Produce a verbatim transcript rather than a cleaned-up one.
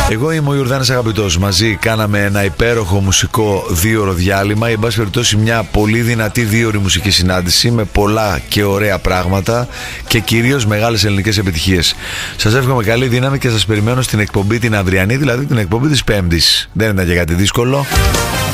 Εγώ είμαι ο Ιορδάνης Αγαπητός. Μαζί κάναμε ένα υπέροχο μουσικό δίωρο διάλειμμα, ή εν πάση περιπτώσει μια πολύ δυνατή δίωρη μουσική συνάντηση με πολλά και ωραία πράγματα και κυρίως μεγάλες ελληνικές επιτυχίες. Σας εύχομαι καλή δύναμη και σας περιμένω στην εκπομπή την αυριανή, δηλαδή την εκπομπή της Πέμπτης. Δεν ήταν και κάτι δύσκολο.